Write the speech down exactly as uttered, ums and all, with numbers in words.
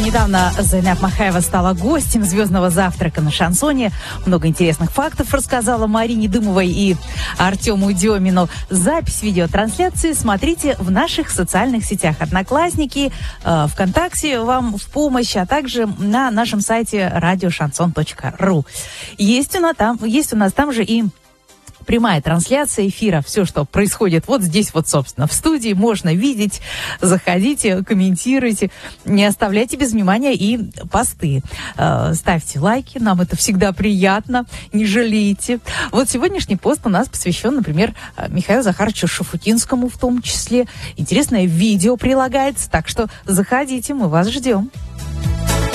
Недавно Зайнаб Махаева стала гостем звездного завтрака на шансоне. Много интересных фактов рассказала Марине Дымовой и Артему Демину. Запись видеотрансляции смотрите в наших социальных сетях. Одноклассники, э, ВКонтакте вам в помощь, а также на нашем сайте радио шансон точка ру. Есть у нас там, есть у нас там же и прямая трансляция эфира. Все, что происходит вот здесь, вот, собственно, в студии, можно видеть. Заходите, комментируйте. Не оставляйте без внимания и посты. Э, ставьте лайки, нам это всегда приятно. Не жалейте. Вот сегодняшний пост у нас посвящен, например, Михаилу Захаровичу Шафутинскому в том числе. Интересное видео прилагается, так что заходите, мы вас ждем.